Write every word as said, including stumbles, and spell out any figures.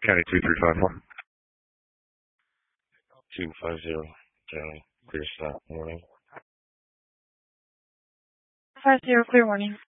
County two three five one. two five zero. County. Clear stop. Morning. Five zero, clear warning.